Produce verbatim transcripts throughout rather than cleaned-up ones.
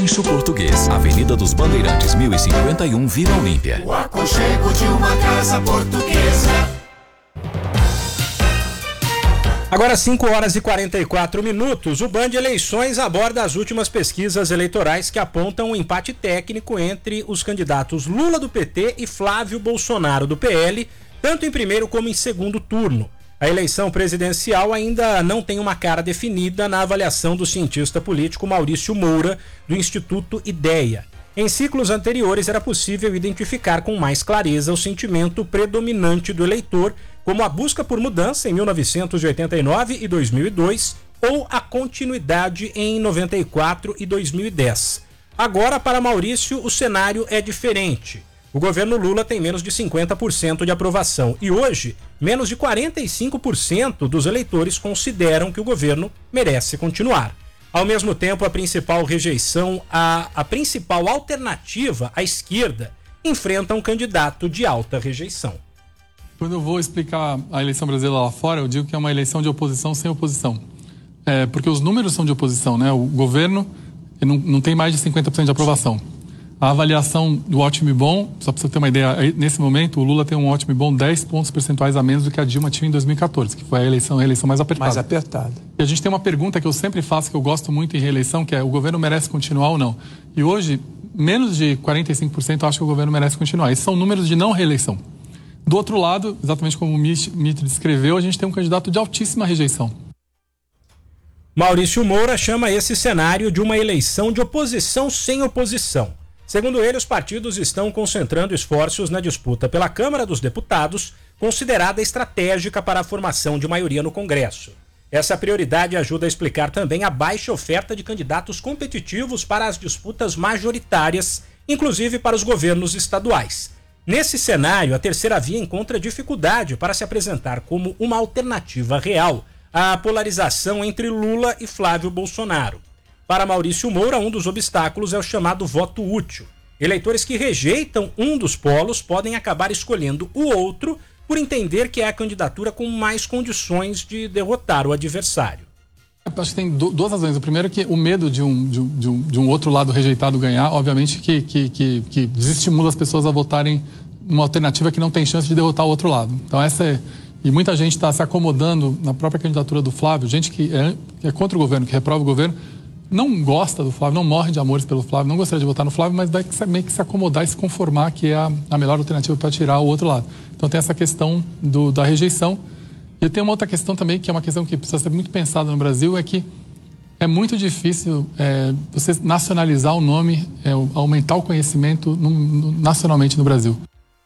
Rancho Português, Avenida dos Bandeirantes, mil e cinquenta e um, Vila Olímpia. O aconchego de uma casa portuguesa. Agora cinco horas e quarenta e quatro minutos, o Band Eleições aborda as últimas pesquisas eleitorais que apontam um empate técnico entre os candidatos Lula do P T e Flávio Bolsonaro do P L, tanto em primeiro como em segundo turno. A eleição presidencial ainda não tem uma cara definida na avaliação do cientista político Maurício Moura, do Instituto Ideia. Em ciclos anteriores era possível identificar com mais clareza o sentimento predominante do eleitor, como a busca por mudança em mil novecentos e oitenta e nove e dois mil e dois ou a continuidade em noventa e quatro e dois mil e dez. Agora, para Maurício, o cenário é diferente. O governo Lula tem menos de cinquenta por cento de aprovação e hoje, menos de quarenta e cinco por cento dos eleitores consideram que o governo merece continuar. Ao mesmo tempo, a principal rejeição, a, a principal alternativa à esquerda, enfrenta um candidato de alta rejeição. Quando eu vou explicar a eleição brasileira lá fora, eu digo que é uma eleição de oposição sem oposição. É, porque os números são de oposição, né? O governo não, não tem mais de cinquenta por cento de aprovação. A avaliação do ótimo e bom, só para você ter uma ideia, nesse momento o Lula tem um ótimo e bom dez pontos percentuais a menos do que a Dilma tinha em dois mil e quatorze, que foi a eleição, a eleição mais apertada. Mais apertada. E a gente tem uma pergunta que eu sempre faço, que eu gosto muito em reeleição, que é: o governo merece continuar ou não? E hoje, menos de quarenta e cinco por cento acham que o governo merece continuar. Esses são números de não reeleição. Do outro lado, exatamente como o Mitre descreveu, a gente tem um candidato de altíssima rejeição. Maurício Moura chama esse cenário de uma eleição de oposição sem oposição. Segundo ele, os partidos estão concentrando esforços na disputa pela Câmara dos Deputados, considerada estratégica para a formação de maioria no Congresso. Essa prioridade ajuda a explicar também a baixa oferta de candidatos competitivos para as disputas majoritárias, inclusive para os governos estaduais. Nesse cenário, a terceira via encontra dificuldade para se apresentar como uma alternativa real à polarização entre Lula e Flávio Bolsonaro. Para Maurício Moura, um dos obstáculos é o chamado voto útil. Eleitores que rejeitam um dos polos podem acabar escolhendo o outro por entender que é a candidatura com mais condições de derrotar o adversário. Acho que tem duas razões. O primeiro é que o medo de um, de um, de um outro lado rejeitado ganhar, obviamente que, que, que, que desestimula as pessoas a votarem uma alternativa que não tem chance de derrotar o outro lado. Então essa é... E muita gente está se acomodando na própria candidatura do Flávio, gente que é, que é contra o governo, que reprova o governo, não gosta do Flávio, não morre de amores pelo Flávio, não gostaria de votar no Flávio, mas vai meio que se acomodar e se conformar que é a, a melhor alternativa para tirar o outro lado. Então tem essa questão do, da rejeição. E tem uma outra questão também, que é uma questão que precisa ser muito pensada no Brasil, é que é muito difícil é, você nacionalizar o nome, é, aumentar o conhecimento no, no, nacionalmente no Brasil.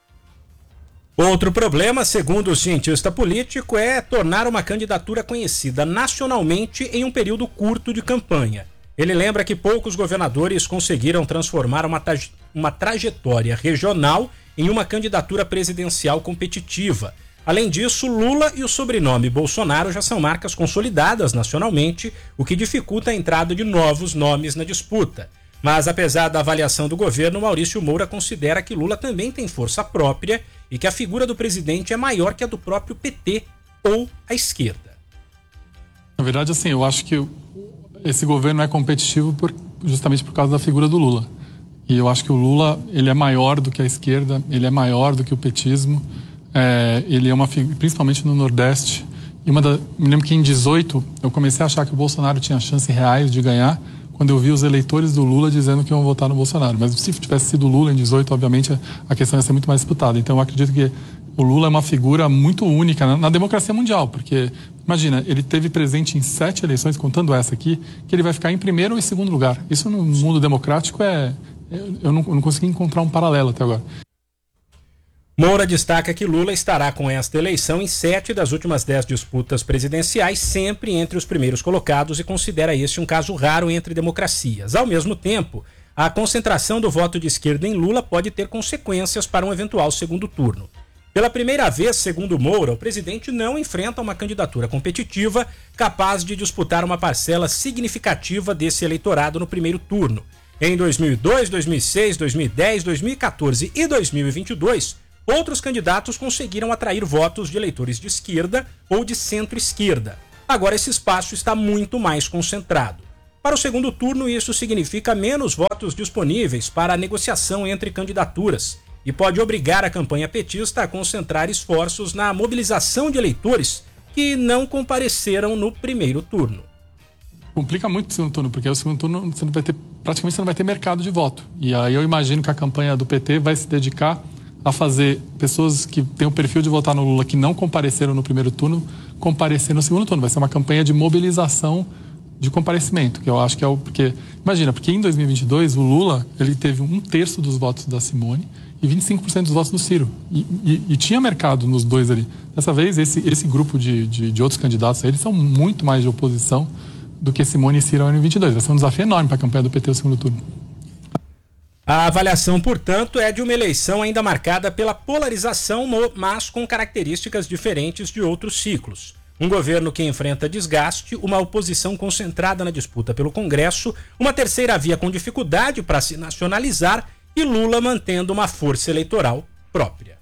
Outro problema, segundo o cientista político, é tornar uma candidatura conhecida nacionalmente em um período curto de campanha. Ele lembra que poucos governadores conseguiram transformar uma, tra- uma trajetória regional em uma candidatura presidencial competitiva. Além disso, Lula e o sobrenome Bolsonaro já são marcas consolidadas nacionalmente, o que dificulta a entrada de novos nomes na disputa. Mas, apesar da avaliação do governo, Maurício Moura considera que Lula também tem força própria e que a figura do presidente é maior que a do próprio P T ou a esquerda. Na verdade, assim, eu acho que esse governo é competitivo por, justamente por causa da figura do Lula. E eu acho que o Lula, ele é maior do que a esquerda, ele é maior do que o petismo, é, ele é uma figura, principalmente no Nordeste. E uma da, me lembro que em dezoito eu comecei a achar que o Bolsonaro tinha chances reais de ganhar, quando eu vi os eleitores do Lula dizendo que iam votar no Bolsonaro. Mas se tivesse sido Lula em dezoito, obviamente, a questão ia ser muito mais disputada. Então eu acredito que o Lula é uma figura muito única na, na democracia mundial, porque, imagina, ele teve presente em sete eleições, contando essa aqui, que ele vai ficar em primeiro ou em segundo lugar. Isso no mundo democrático é... Eu não, eu não consegui encontrar um paralelo até agora. Moura destaca que Lula estará com esta eleição em sete das últimas dez disputas presidenciais, sempre entre os primeiros colocados, e considera este um caso raro entre democracias. Ao mesmo tempo, a concentração do voto de esquerda em Lula pode ter consequências para um eventual segundo turno. Pela primeira vez, segundo Moura, o presidente não enfrenta uma candidatura competitiva capaz de disputar uma parcela significativa desse eleitorado no primeiro turno. Em dois mil e dois, dois mil e seis, dois mil e dez, dois mil e quatorze e dois mil e vinte e dois, outros candidatos conseguiram atrair votos de eleitores de esquerda ou de centro-esquerda. Agora esse espaço está muito mais concentrado. Para o segundo turno, isso significa menos votos disponíveis para a negociação entre candidaturas e pode obrigar a campanha petista a concentrar esforços na mobilização de eleitores que não compareceram no primeiro turno. Complica muito o segundo turno, porque o segundo turno você não vai ter, praticamente você não vai ter mercado de voto. E aí eu imagino que a campanha do P T vai se dedicar a fazer pessoas que têm o perfil de votar no Lula, que não compareceram no primeiro turno, comparecer no segundo turno. Vai ser uma campanha de mobilização de comparecimento, que eu acho que é o... Porque, imagina, porque em dois mil e vinte e dois o Lula ele teve um terço dos votos da Simone e vinte e cinco por cento dos votos do Ciro. E, e, e tinha mercado nos dois ali. Dessa vez, esse, esse grupo de, de, de outros candidatos, eles são muito mais de oposição do que Simone e Ciro em vinte e dois. Vai ser um desafio enorme para a campanha do P T no segundo turno. A avaliação, portanto, é de uma eleição ainda marcada pela polarização, mas com características diferentes de outros ciclos. Um governo que enfrenta desgaste, uma oposição concentrada na disputa pelo Congresso, uma terceira via com dificuldade para se nacionalizar e Lula mantendo uma força eleitoral própria.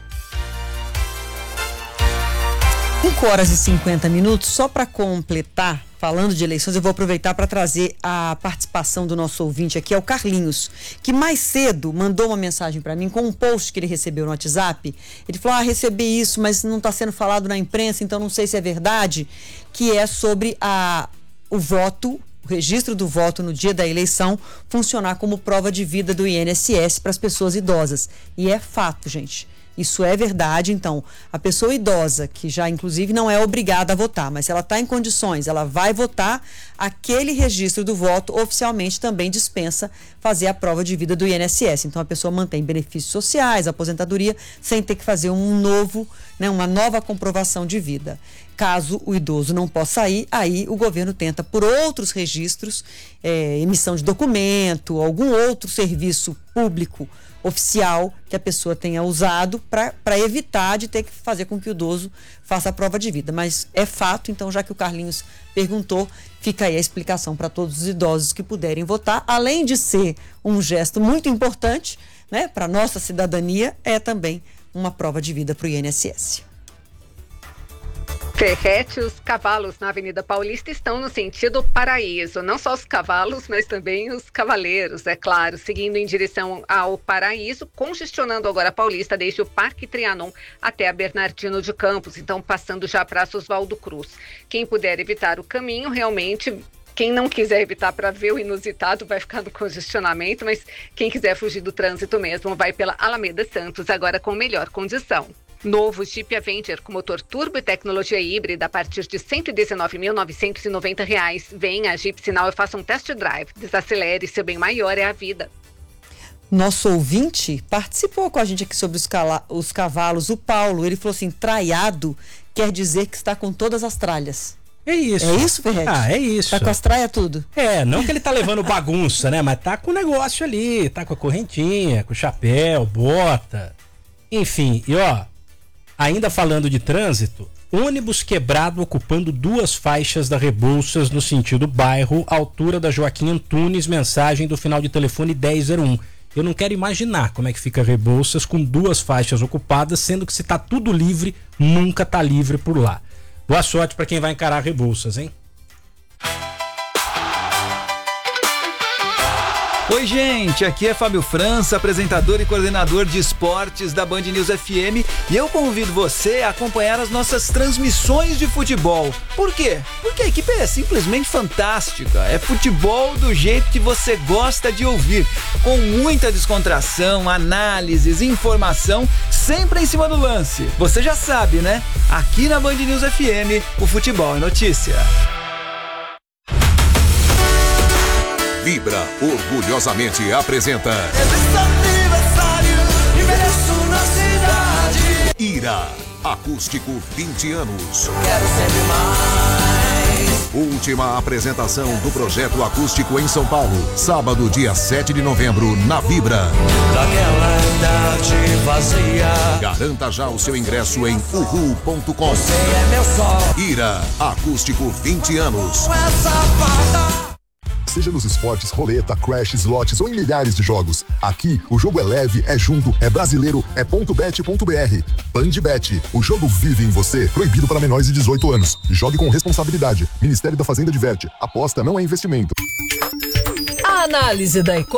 cinco horas e cinquenta minutos, só para completar, falando de eleições, eu vou aproveitar para trazer a participação do nosso ouvinte aqui, é o Carlinhos, que mais cedo mandou uma mensagem para mim com um post que ele recebeu no WhatsApp. Ele falou, ah, recebi isso, mas não está sendo falado na imprensa, então não sei se é verdade, que é sobre a, o voto, o registro do voto no dia da eleição funcionar como prova de vida do I N S S para as pessoas idosas. E é fato, gente. Isso é verdade, então, a pessoa idosa, que já inclusive não é obrigada a votar, mas se ela está em condições, ela vai votar, aquele registro do voto oficialmente também dispensa fazer a prova de vida do I N S S. Então a pessoa mantém benefícios sociais, aposentadoria, sem ter que fazer um novo, né, uma nova comprovação de vida. Caso o idoso não possa ir, aí o governo tenta por outros registros, é, emissão de documento, algum outro serviço público oficial que a pessoa tenha usado para evitar de ter que fazer com que o idoso faça a prova de vida. Mas é fato, então, já que o Carlinhos perguntou, fica aí a explicação para todos os idosos que puderem votar. Além de ser um gesto muito importante, né, para a nossa cidadania, é também uma prova de vida para o I N S S. Ferrete, os cavalos na Avenida Paulista estão no sentido paraíso. Não só os cavalos, mas também os cavaleiros, é claro, seguindo em direção ao paraíso, congestionando agora a Paulista desde o Parque Trianon até a Bernardino de Campos, então passando já a Praça Oswaldo Cruz. Quem puder evitar o caminho, realmente... Quem não quiser evitar para ver o inusitado vai ficar no congestionamento, mas quem quiser fugir do trânsito mesmo vai pela Alameda Santos, agora com melhor condição. Novo Jeep Avenger com motor turbo e tecnologia híbrida a partir de cento e dezenove mil novecentos e noventa reais. Venha a Jeep Sinal e faça um test drive. Desacelere, seu bem maior é a vida. Nosso ouvinte participou com a gente aqui sobre os, cala- os cavalos. O Paulo, ele falou assim, traiado quer dizer que está com todas as tralhas. É isso. É isso, Ferrete? Ah, é isso. Tá com as traias tudo? É, não que ele tá levando bagunça, né? Mas tá com o negócio ali, tá com a correntinha, com o chapéu, bota. Enfim, e ó, ainda falando de trânsito, ônibus quebrado ocupando duas faixas da Rebouças no sentido bairro, altura da Joaquim Antunes, mensagem do final de telefone dez zero um. Eu não quero imaginar como é que fica Rebouças com duas faixas ocupadas, sendo que se tá tudo livre, nunca tá livre por lá. Boa sorte para quem vai encarar Rebouças, hein? Oi, gente, aqui é Fábio França, apresentador e coordenador de esportes da Band News F M, e eu convido você a acompanhar as nossas transmissões de futebol. Por quê? Porque a equipe é simplesmente fantástica. É futebol do jeito que você gosta de ouvir, com muita descontração, análises, informação, sempre em cima do lance. Você já sabe, né? Aqui na Band News F M, o futebol é notícia. Vibra orgulhosamente apresenta Ira, acústico vinte anos. Quero sempre mais. Última apresentação do projeto acústico em São Paulo, sábado, dia sete de novembro, na Vibra. Daquela idade vazia. Garanta já o seu ingresso em uhu ponto com. Você é meu sol. Ira, acústico vinte anos. Essa fada. seja nos esportes, roleta, crash, slots ou em milhares de jogos. Aqui, o jogo é leve, é junto, é brasileiro, é ponto bet ponto b r. Bandbet, o jogo vive em você. Proibido para menores de dezoito anos. Jogue com responsabilidade. Ministério da Fazenda diverte. Aposta não é investimento. A análise da economia